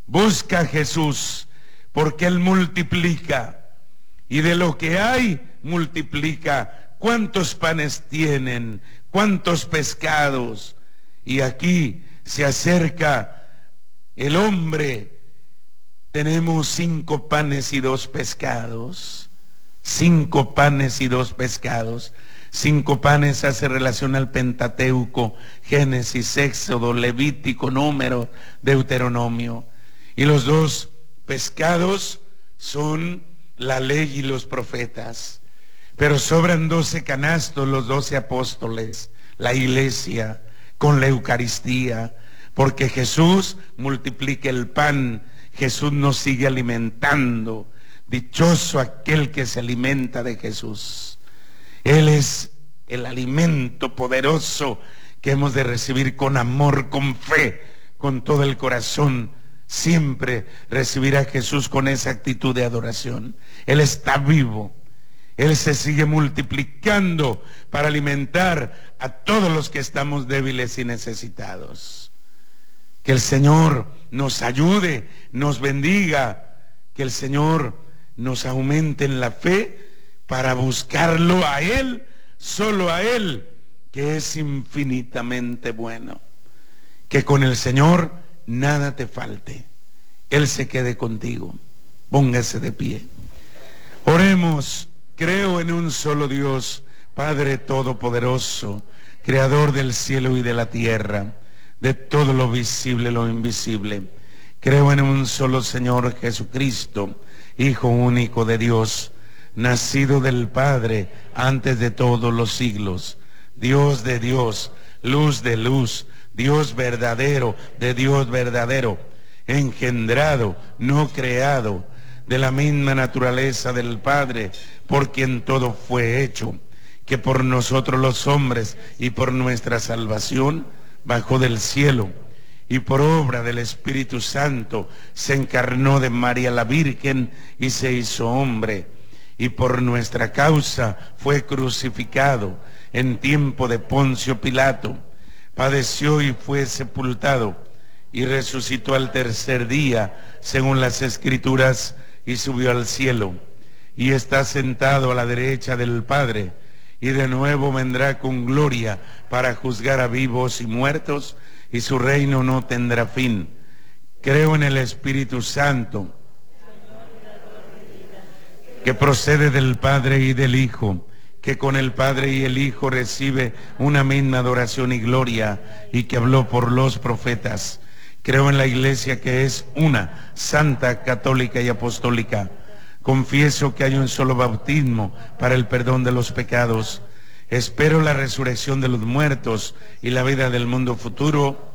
Busca a Jesús, porque Él multiplica, y de lo que hay, multiplica. ¿Cuántos panes tienen? ¿Cuántos pescados? Y aquí se acerca el hombre. Tenemos 5 panes y 2 pescados. 5 panes y 2 pescados. 5 panes hace relación al Pentateuco, Génesis, Éxodo, Levítico, Número, Deuteronomio. Y los 2 pescados son la ley y los profetas. Pero sobran 12 canastos, los 12 apóstoles, la iglesia, con la Eucaristía, porque Jesús multiplica el pan, Jesús nos sigue alimentando. Dichoso aquel que se alimenta de Jesús. Él es el alimento poderoso que hemos de recibir con amor, con fe, con todo el corazón. Siempre recibir a Jesús con esa actitud de adoración. Él está vivo. Él se sigue multiplicando para alimentar a todos los que estamos débiles y necesitados. Que el Señor nos ayude, nos bendiga, que el Señor nos aumente en la fe para buscarlo a Él, solo a Él, que es infinitamente bueno. Que con el Señor nada te falte. Él se quede contigo. Póngase de pie. Oremos. Creo en un solo Dios, Padre Todopoderoso, Creador del cielo y de la tierra, de todo lo visible y lo invisible. Creo en un solo Señor Jesucristo, Hijo único de Dios, nacido del Padre antes de todos los siglos, Dios de Dios, luz de luz, Dios verdadero de Dios verdadero, engendrado, no creado, de la misma naturaleza del Padre, por quien todo fue hecho, que por nosotros los hombres y por nuestra salvación bajó del cielo, y por obra del Espíritu Santo se encarnó de María la Virgen y se hizo hombre, y por nuestra causa fue crucificado en tiempo de Poncio Pilato, padeció y fue sepultado, y resucitó al tercer día, según las Escrituras, y subió al cielo, y está sentado a la derecha del Padre, y de nuevo vendrá con gloria para juzgar a vivos y muertos, y su reino no tendrá fin. Creo en el Espíritu Santo, que procede del Padre y del Hijo, que con el Padre y el Hijo recibe una misma adoración y gloria, y que habló por los profetas. Creo en la Iglesia, que es una, santa, católica y apostólica. Confieso que hay un solo bautismo para el perdón de los pecados. Espero la resurrección de los muertos y la vida del mundo futuro.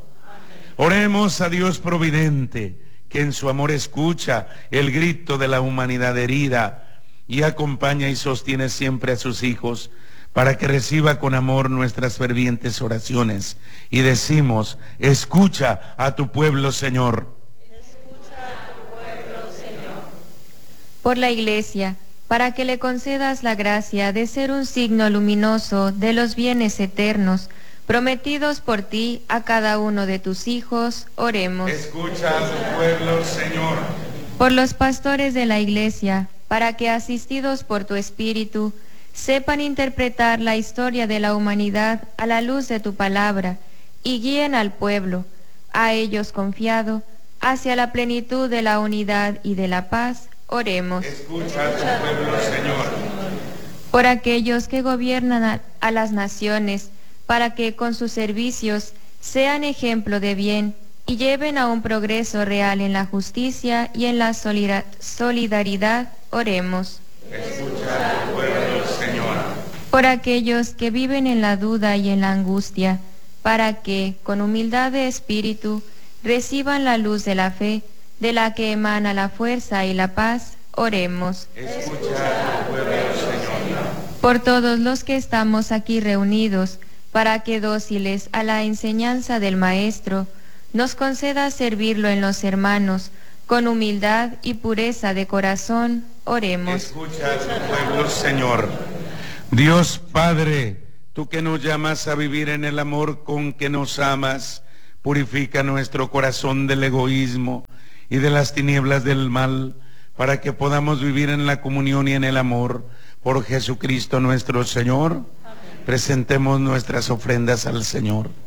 Oremos a Dios providente, que en su amor escucha el grito de la humanidad herida y acompaña y sostiene siempre a sus hijos, para que reciba con amor nuestras fervientes oraciones. Y decimos: escucha a tu pueblo, Señor. Escucha a tu pueblo, Señor. Por la Iglesia, para que le concedas la gracia de ser un signo luminoso de los bienes eternos, prometidos por ti a cada uno de tus hijos, oremos. Escucha a tu pueblo, Señor. Por los pastores de la Iglesia, para que, asistidos por tu Espíritu, sepan interpretar la historia de la humanidad a la luz de tu palabra y guíen al pueblo, a ellos confiado, hacia la plenitud de la unidad y de la paz, oremos. Escucha a tu pueblo, Señor. Por aquellos que gobiernan a las naciones, para que con sus servicios sean ejemplo de bien y lleven a un progreso real en la justicia y en la solidaridad, oremos. Escucha a tu pueblo, Señor. Por aquellos que viven en la duda y en la angustia, para que, con humildad de espíritu, reciban la luz de la fe, de la que emana la fuerza y la paz, oremos. Escucha a tu pueblo, Señor. Por todos los que estamos aquí reunidos, para que, dóciles a la enseñanza del Maestro, nos conceda servirlo en los hermanos, con humildad y pureza de corazón, oremos. Escucha a tu pueblo, Señor. Dios Padre, tú que nos llamas a vivir en el amor con que nos amas, purifica nuestro corazón del egoísmo y de las tinieblas del mal, para que podamos vivir en la comunión y en el amor. Por Jesucristo nuestro Señor. Amén. Presentemos nuestras ofrendas al Señor.